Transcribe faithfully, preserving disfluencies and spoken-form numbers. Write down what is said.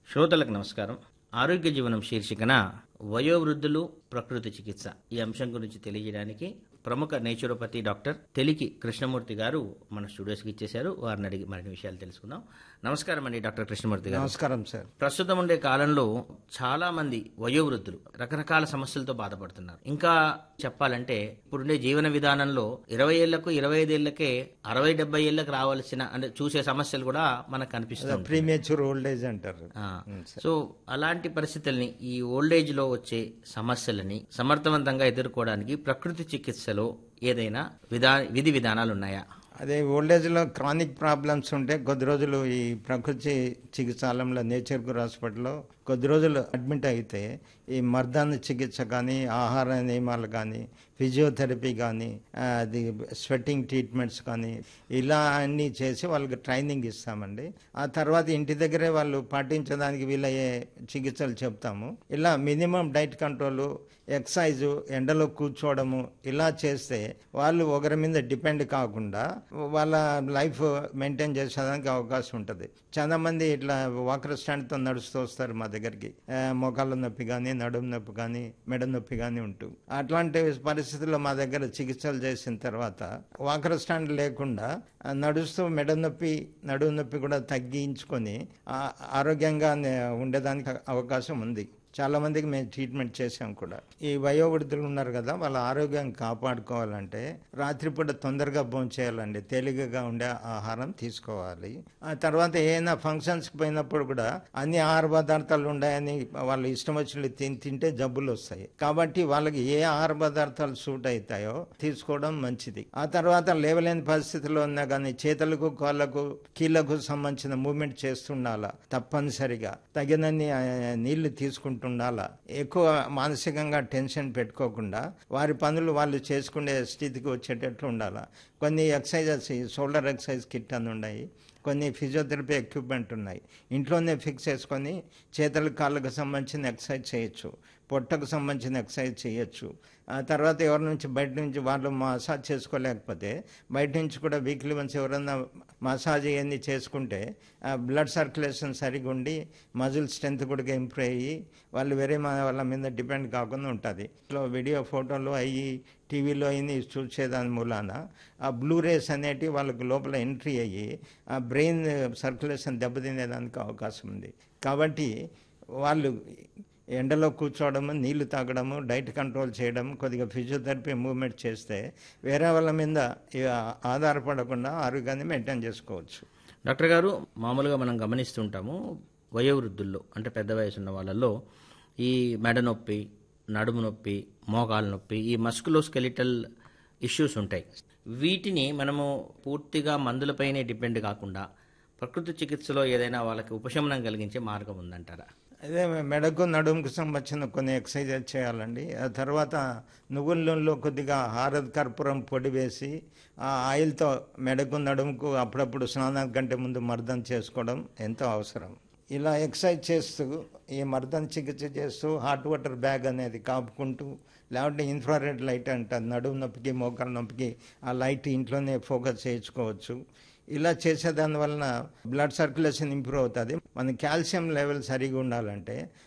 శ్రోతలకు నమస్కారం. ఆరోగ్య జీవనం శీర్షికన వయోవృద్ధులు ప్రకృతి చికిత్స ఈ అంశం గురించి తెలియజేయడానికి ప్రముఖ నేచురోపతి డాక్టర్ తెలికి కృష్ణమూర్తి గారు మన స్టూడియోస్కి ఇచ్చేశారు. వారిని అడిగి మరిన్ని విషయాలు తెలుసుకుందాం. నమస్కారం అండి డాక్టర్ కృష్ణమూర్తి గారు. నమస్కారం సార్. ప్రస్తుతం ఉండే కాలంలో చాలా మంది వయోవృద్ధులు రకరకాల సమస్యలతో బాధపడుతున్నారు. ఇంకా చెప్పాలంటే ఇప్పుడుండే జీవన విధానంలో ఇరవై ఏళ్లకు ఇరవై ఐదేళ్లకే అరవై డెబ్బై ఏళ్లకు రావాల్సిన అంటే చూసే సమస్యలు కూడా మనకు కనిపిస్తుంది. ప్రీమేచ్యూర్ ఓల్డ్ ఏజ్ అంటారు. సో అలాంటి పరిస్థితుల్ని ఈ ఓల్డ్ ఏజ్ లో వచ్చే సమస్యలని సమర్థవంతంగా ఎదుర్కోవడానికి ప్రకృతి చికిత్సలో ఏదైనా విధా విధి విధానాలు ఉన్నాయా? అదే ఓల్డేజ్ లో క్రానిక్ ప్రాబ్లమ్స్ ఉంటే కొద్ది రోజులు ఈ ప్రకృతి చికిత్సాలయంలో నేచర్ గురు హాస్పిటల్లో కొద్ది రోజులు అడ్మిట్ అయితే ఈ మర్దాన చికిత్స కానీ ఆహార నియమాలు కానీ ఫిజియోథెరపీ కానీ అది స్వెట్టింగ్ ట్రీట్మెంట్స్ కానీ ఇలా అన్నీ చేసి వాళ్ళకి ట్రైనింగ్ ఇస్తామండి. ఆ తర్వాత ఇంటి దగ్గరే వాళ్ళు పాటించడానికి వీలయ్యే చికిత్సలు చెప్తాము. ఇలా మినిమం డైట్ కంట్రోల్, ఎక్సర్సైజ్, ఎండలో కూర్చోవడము ఇలా చేస్తే వాళ్ళు ఒకరి మీద డిపెండ్ కాకుండా వాళ్ళ లైఫ్ మెయింటైన్ చేసేదానికి అవకాశం ఉంటుంది. చాలా మంది ఇట్లా వాకర్ స్టాండ్తో నడుస్తూ వస్తారు మా దగ్గరికి. మోకాళ్ళ నొప్పి కానీ, నడుము నొప్పి కానీ, మెడ నొప్పి కానీ ఉంటూ అట్లాంటి పరిస్థితుల్లో మా దగ్గర చికిత్సలు చేసిన తర్వాత వాకర్ స్టాండ్ లేకుండా నడుస్తూ మెడ నొప్పి, నడుము నొప్పి కూడా తగ్గించుకొని ఆరోగ్యంగా ఉండేదానికి అవకాశం ఉంది. చాలా మందికి మేము ట్రీట్మెంట్ చేసాం కూడా. ఈ వయోవృద్ధులు ఉన్నారు కదా, వాళ్ళ ఆరోగ్యం కాపాడుకోవాలంటే రాత్రిపూట తొందరగా భోజనం చేయాలండి. తేలికగా ఉండే ఆహారం తీసుకోవాలి. ఆ తర్వాత ఏదైనా ఫంక్షన్స్కి పోయినప్పుడు కూడా అన్ని ఆహార పదార్థాలు ఉన్నాయని వాళ్ళు ఇష్టం వచ్చినట్లు తిని తింటే జబ్బులు వస్తాయి. కాబట్టి వాళ్ళకి ఏ ఆహార పదార్థాలు సూట్ అవుతాయో తీసుకోవడం మంచిది. ఆ తర్వాత లేవలేని పరిస్థితిలో ఉన్నా కానీ చేతులకు, కాళ్ళకు, కీళ్లకు సంబంధించిన మూవ్మెంట్ చేస్తుండాలా తప్పనిసరిగా. తగినన్ని నీళ్లు తీసుకుంటూ ఉండాలా. ఎక్కువ మానసికంగా టెన్షన్ పెట్టుకోకుండా వారి పనులు వాళ్ళు చేసుకునే స్థితికి వచ్చేటట్లు ఉండాలా. కొన్ని ఎక్సర్సైజెస్, షోల్డర్ ఎక్సర్సైజ్ కిట్ అని ఉన్నాయి, కొన్ని ఫిజియోథెరపీ ఎక్విప్మెంట్ ఉన్నాయి. ఇంట్లోనే ఫిక్స్ చేసుకొని చేతులకు, కాళ్ళకు సంబంధించిన ఎక్సర్సైజ్ చేయొచ్చు, పొట్టకు సంబంధించిన ఎక్సర్సైజ్ చేయొచ్చు. ఆ తర్వాత ఎవరి నుంచి బయట నుంచి వాళ్ళు మసాజ్ చేసుకోలేకపోతే బయట నుంచి కూడా వీక్లీ వన్స్ ఎవరన్నా మసాజ్ ఇవన్నీ చేసుకుంటే బ్లడ్ సర్క్యులేషన్ సరిగా ఉండి మజిల్ స్ట్రెంత్ కూడా ఇంప్రూవ్ అయ్యి వాళ్ళు వేరే వాళ్ళ మీద డిపెండ్ కాకుండా ఉంటుంది. ఇట్లా వీడియో ఫోటోలు అయ్యి టీవీలో అయ్యి చూసేదాని మూలాన ఆ బ్లూ రేస్ అనేటివి వాళ్ళకి లోపల ఎంట్రీ అయ్యి ఆ బ్రెయిన్ సర్క్యులేషన్ దెబ్బతినేదానికి అవకాశం ఉంది. కాబట్టి వాళ్ళు ఎండలో కూర్చోవడము, నీళ్లు తాగడము, డైట్ కంట్రోల్ చేయడం, కొద్దిగా ఫిజియోథెరపీ మూవ్మెంట్ చేస్తే వేరే వాళ్ళ మీద ఆధారపడకుండా ఆరోగ్యాన్ని మెయింటైన్ చేసుకోవచ్చు. డాక్టర్ గారు, మామూలుగా మనం గమనిస్తుంటాము వయోవృద్ధుల్లో అంటే పెద్ద వయసు ఉన్న వాళ్ళల్లో ఈ మెడ నొప్పి, నడుము నొప్పి, మోకాలు నొప్పి, ఈ మస్కులోస్కెలిటల్ ఇష్యూస్ ఉంటాయి. వీటిని మనము పూర్తిగా మందులపైనే డిపెండ్ కాకుండా ప్రకృతి చికిత్సలో ఏదైనా వాళ్ళకి ఉపశమనం కలిగించే మార్గం ఉందంటారా? అదే మెడకు, నడుముకు సంబంధించిన కొన్ని ఎక్సర్సైజ్ చేయాలండి. ఆ తర్వాత నువ్వుల నూనెలో కొద్దిగా హారద్ కర్పూరం పొడి వేసి ఆ ఆయిల్తో మెడకు, నడుముకు అప్పుడప్పుడు స్నానానికి కంటే ముందు మర్దన చేసుకోవడం ఎంతో అవసరం. ఇలా ఎక్సర్సైజ్ చేస్తూ ఈ మర్దన చికిత్స చేస్తూ హాట్ వాటర్ బ్యాగ్ అనేది కాపుకుంటూ, లేకపోతే ఇన్ఫ్రారెడ్ లైట్ అంటారు నడుము నొప్పికి, మోకాళ్ళ నొప్పికి, ఆ లైట్ ఇంట్లోనే ఫోకస్ చేయించుకోవచ్చు. ఇలా చేసేదాని వలన బ్లడ్ సర్క్యులేషన్ ఇంప్రూవ్ అవుతుంది. మన కాల్షియం లెవెల్ సరిగా ఉండాలంటే